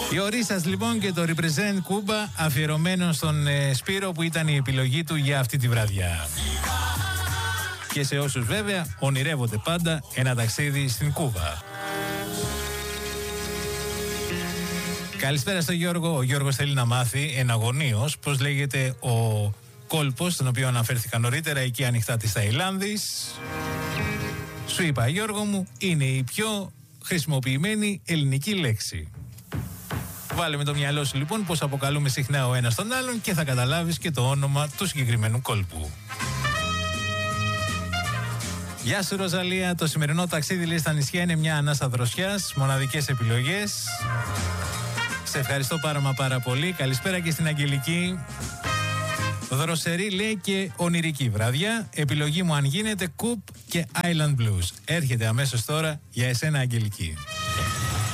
Η Ορίσας λοιπόν και το Represent Cuba, αφιερωμένο στον Σπύρο που ήταν η επιλογή του για αυτή τη βραδιά. Και σε όσους βέβαια ονειρεύονται πάντα ένα ταξίδι στην Κούβα. Καλησπέρα στον Γιώργο. Ο Γιώργος θέλει να μάθει εναγωνίως πώς λέγεται ο κόλπος, στον οποίο αναφέρθηκα νωρίτερα, εκεί ανοιχτά της Ταϊλάνδης. Σου είπα, Γιώργο μου, είναι η πιο χρησιμοποιημένη ελληνική λέξη. Βάλε με το μυαλό σου λοιπόν πως αποκαλούμε συχνά ο ένας τον άλλον και θα καταλάβεις και το όνομα του συγκεκριμένου κόλπου. Γεια σου Ροζαλία, το σημερινό ταξίδι λέει στα νησιά είναι μια ανάσα δροσιάς, μοναδικές επιλογές. Σε ευχαριστώ πάρα πολύ. Καλησπέρα και στην Αγγελική. Δροσερή λέει και ονειρική βραδιά. Επιλογή μου αν γίνεται Coop και Island Blues. Έρχεται αμέσως τώρα για εσένα Αγγελική.